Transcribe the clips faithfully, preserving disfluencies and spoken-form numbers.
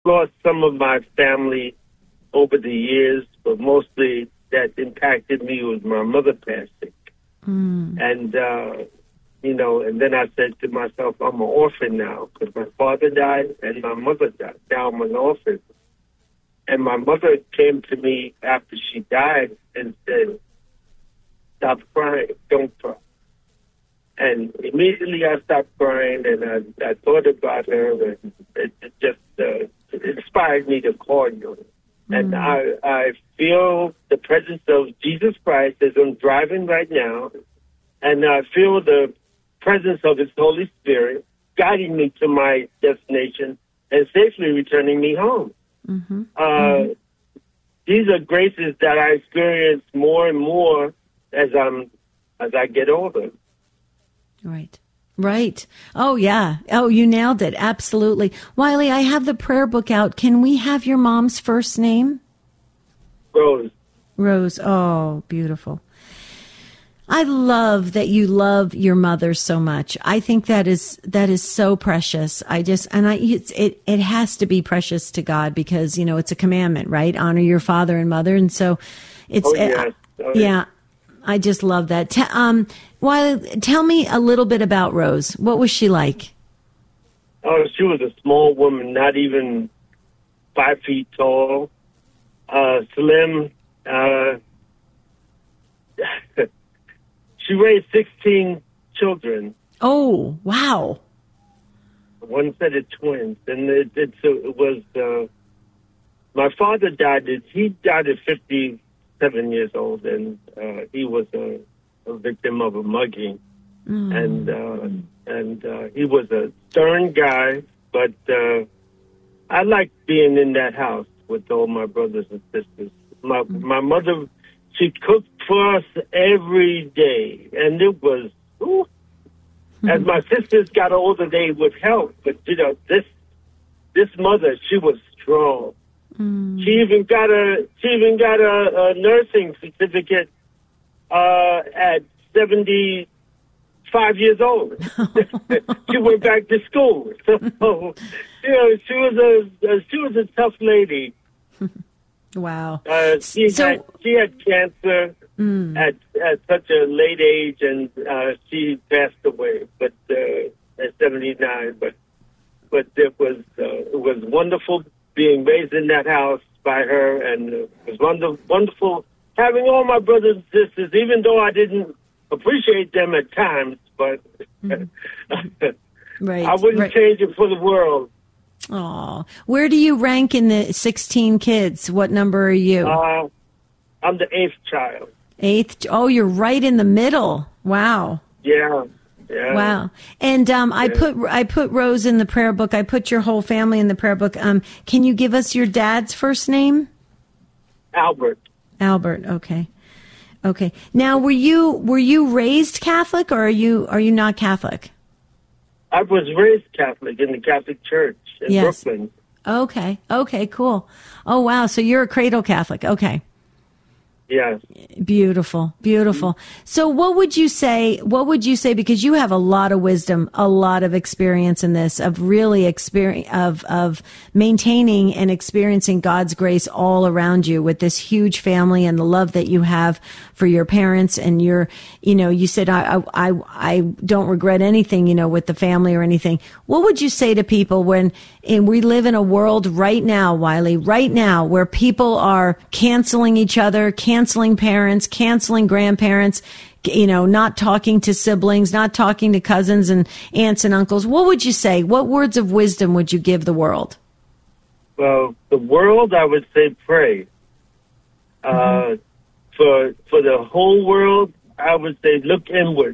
lost some of my family over the years, but mostly that impacted me was my mother passing. Mm. And, uh, you know, and then I said to myself, I'm an orphan now because my father died and my mother died. Now I'm an orphan. And my mother came to me after she died and said, stop crying, don't cry. And immediately I stopped crying, and I, I thought about her, and it, it just uh, it inspired me to call you. Mm. And I, I feel the presence of Jesus Christ as I'm driving right now, and I feel the presence of His Holy Spirit guiding me to my destination and safely returning me home. Mm-hmm. Uh, mm-hmm. These are graces that I experience more and more as I'm as I get older. Right. Right. Oh, yeah. Oh, you nailed it. Absolutely. Wiley, I have the prayer book out. Can we have your mom's first name? Rose. Rose. Oh, beautiful. I love that you love your mother so much. I think that is that is so precious. I just and I it's, it it has to be precious to God because, you know, it's a commandment, right? Honor your father and mother, and so it's oh, yes. oh, yeah. yeah. I just love that. T- um, Wiley, tell me a little bit about Rose. What was she like? Oh, she was a small woman, not even five feet tall, uh, slim. Uh, she raised sixteen children. Oh, wow. One set of twins. And it, it, so it was, uh, my father died, at, he died at fifty-seven years old, and uh, he was a, a victim of a mugging. Mm. And uh, and uh, he was a stern guy, but uh, I liked being in that house with all my brothers and sisters. My mm. my mother, she cooked for us every day, and it was, ooh. As my sisters got older, they would help, but you know, this this mother, she was strong. Mm. She even got a she even got a, a nursing certificate uh, at seventy-five years old. She went back to school. So you know, she was a, a she was a tough lady. Wow. Uh, she so, had she had cancer mm. at at such a late age, and uh, she passed away. But uh, at seventy-nine. But but it was uh, it was wonderful being raised in that house by her, and it was wonderful, wonderful having all my brothers and sisters, even though I didn't appreciate them at times, but mm. right. I wouldn't right. change it for the world. Oh, where do you rank in the sixteen kids? What number are you? Uh, I'm the eighth child. Eighth? Oh, you're right in the middle. Wow. Yeah. Yeah. Wow. And um, I yeah. put I put Rose in the prayer book. I put your whole family in the prayer book. Um, can you give us your dad's first name? Albert. Albert. Okay. Okay. Now, were you were you raised Catholic, or are you are you not Catholic? I was raised Catholic in the Catholic Church in yes. Brooklyn. Okay. Okay. Cool. Oh wow. So you're a cradle Catholic. Okay. Yes. Beautiful, beautiful. So what would you say, what would you say, because you have a lot of wisdom, a lot of experience in this, of really experience, of, of maintaining and experiencing God's grace all around you with this huge family and the love that you have for your parents and your, you know, you said, I, I, I don't regret anything, you know, with the family or anything. What would you say to people when, and we live in a world right now, Wiley, right now, where people are canceling each other, canceling parents, canceling grandparents, you know, not talking to siblings, not talking to cousins and aunts and uncles. What would you say? What words of wisdom would you give the world? Well, the world, I would say pray. Mm-hmm. Uh, for for the whole world, I would say look inward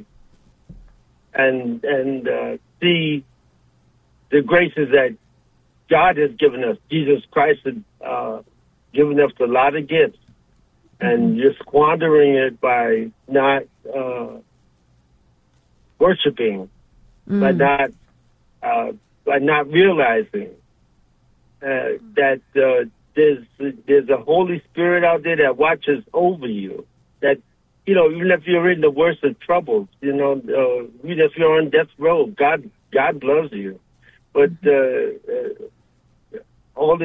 and and uh, see the graces that God has given us. Jesus Christ has uh, given us a lot of gifts, and mm-hmm. you're squandering it by not uh, worshiping, mm. by not uh, by not realizing uh, that uh, there's there's a Holy Spirit out there that watches over you. That, you know, even if you're in the worst of troubles, you know, uh, even if you're on death row, God God loves you. But uh, uh, all the